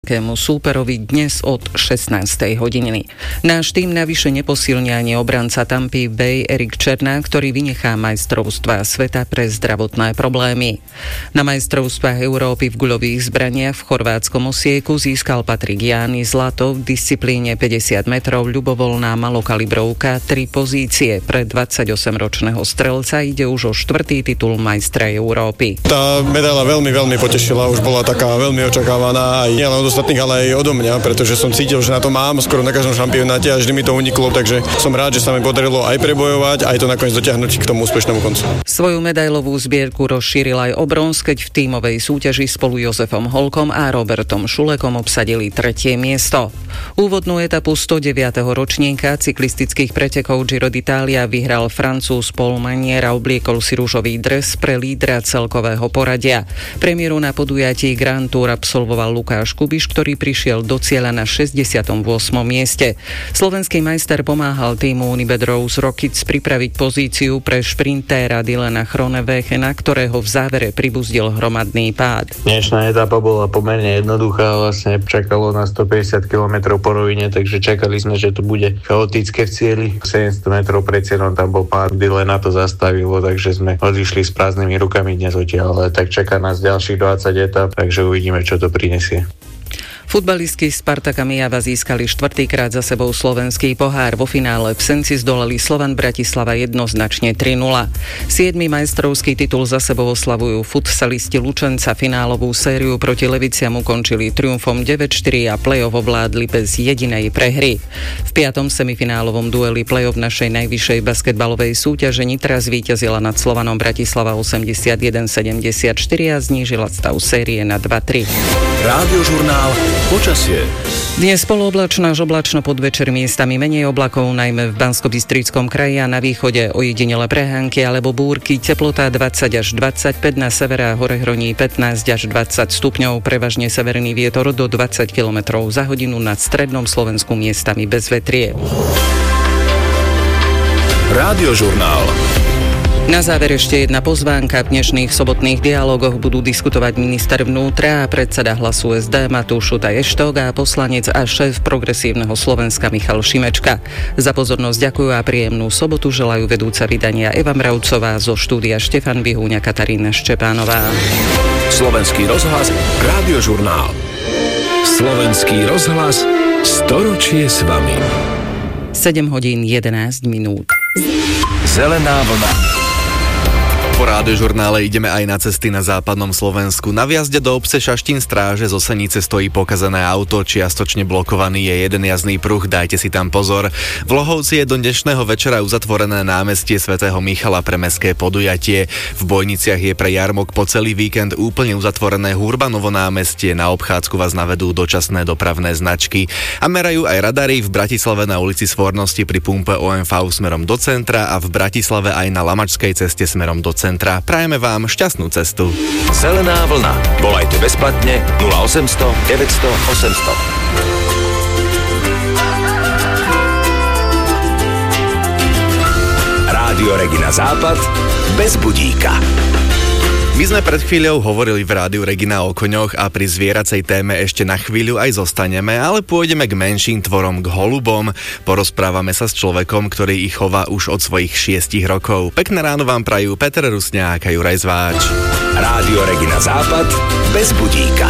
súperovi dnes od 16. hodiny. Náš tým navyše neposilní ani obranca Tampy Bay Erik Černák, ktorý vynechá majstrovstvá sveta pre zdravotné problémy. Na majstrovstvách Európy v guľových zbraniach v chorvátskom Osieku získal Patrik Jány zlato v disciplíne 50 metrov ľubovoľná malokalibrovka 3 pozície. Pre 28-ročného strelca ide už o 4. titul majstra Európy. Tá medaila veľmi potešila, už bola taká veľmi očakávaná aj nielen od ostatných, ale aj odo mňa, pretože som cítil, že na to mám skoro na každom šampionáte a vždy mi to uniklo, takže som rád, že sa mi podarilo aj prebojovať, aj to nakoniec dotiahnuť k tomu úspešnému koncu. Svoju medailovú zbierku rozšíril aj Obronz, keď v tímovej súťaži spolu Jozefom Holkom a Robertom Šulekom obsadili 3. miesto. Úvodnú etapu 109. ročníka cyklistických pretekov Giro d'Italia vyhral Francúz Paul Manier a obliekol si ružový dres pre lídra celkového poradia. Premiéru na podujatí Grand Tour absolvoval Lukáš Kubiš, ktorý prišiel do cieľa na 68. mieste. Slovenský majster pomáhal týmu Unibet Rose Rockets pripraviť pozíciu pre šprintéra Dylana Groenewegena, ktorého v závere pribuzdil hromadný pád. Dnešná etapa bola pomerne jednoduchá, vlastne čakalo na 150 km po rovine, takže čakali sme, že to bude chaotické v cieli. 700 metrov pred cieľom tam bol pád, Dylana to zastavilo, takže sme odišli s prázdnymi rukami dnes odtiaľ, ale tak čaká nás ďalších 20 etap, takže uvidíme, čo to prinesie. Futbalistky Spartaka Myjava získali 4. krát za sebou slovenský pohár. Vo finále v Senci zdolali Slovan Bratislava jednoznačne 3-0. 7. majstrovský titul za sebou oslavujú futsalisti Lučenca. Finálovú sériu proti Leviciam ukončili triumfom 9-4 a play-off ovládli bez jedinej prehry. V 5. semifinálovom dueli play-off našej najvyššej basketbalovej súťaže Nitra zvíťazila nad Slovanom Bratislava 81-74 a znížila stav série na 2-3. Rádiožurnál počasie. Dnes polooblačno až oblačno, podvečer miestami menej oblakov, najmä v Banskobystrickom kraji a na východe ojedinele prehánky alebo búrky, teplota 20 až 25, na severe a hore hroní 15 až 20 stupňov, prevažne severný vietor do 20 km za hodinu, nad strednom Slovensku miestami bez vetrie. Rádiožurnál. Na záver ešte jedna pozvánka. V dnešných sobotných dialógoch budú diskutovať minister vnútra a predseda Hlasu SD Matúš Šutaj Eštok a poslanec a šéf Progresívneho Slovenska Michal Šimečka. Za pozornosť ďakujú a príjemnú sobotu želajú vedúca vydania Eva Mravcová, zo štúdia Štefan Bihúňa, Katarína Ščepánová. Slovenský rozhlas, Rádiožurnál. Slovenský rozhlas, storočie s vami. 7 hodín 11 minút. Zelená vlna. Po Rádiožurnále ideme aj na cesty na západnom Slovensku. Na vjazde do obce Šaštín Stráže z Osenice stojí pokazané auto, čiastočne blokovaný je jeden jazdný pruh, dajte si tam pozor. V Lohovci je do dnešného večera uzatvorené námestie svätého Michala pre mestské podujatie. V Bojniciach je pre jarmok po celý víkend úplne uzatvorené Hurbanovo námestie, na obchádzku vás navedú dočasné dopravné značky. A merajú aj radary v Bratislave na ulici Svornosti pri pumpe OMV smerom do centra a v Bratislave aj na Lamačskej ceste smerom do centra. Prajeme vám šťastnú cestu. Zelená vlna. Volajte bezplatne 0800 900 800. Rádio Regina Západ bez budíka. My sme pred chvíľou hovorili v Rádiu Regina o koňoch a pri zvieracej téme ešte na chvíľu aj zostaneme, ale pôjdeme k menším tvorom, k holubom. Porozprávame sa s človekom, ktorý ich chová už od svojich 6 rokov. Pekné ráno vám prajú Peter Rusňák a Juraj Zváč. Rádio Regina Západ bez budíka.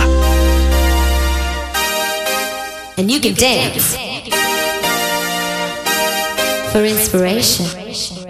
And you can dance for inspiration.